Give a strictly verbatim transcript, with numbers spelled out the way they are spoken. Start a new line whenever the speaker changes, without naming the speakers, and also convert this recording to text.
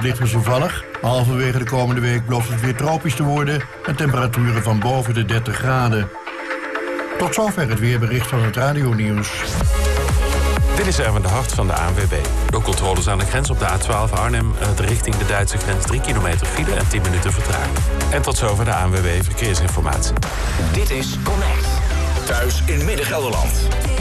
licht wisselvallig. Halverwege de komende week belooft het weer tropisch te worden met temperaturen van boven de dertig graden. Tot zover het weerbericht van het radionieuws.
Dit is Erwin de Hart van de A N W B. Door controles aan de grens op de A twaalf Arnhem de richting de Duitse grens drie kilometer file en tien minuten vertraging. En tot zover de A N W B Verkeersinformatie.
Dit is Connect. Thuis in Midden-Gelderland.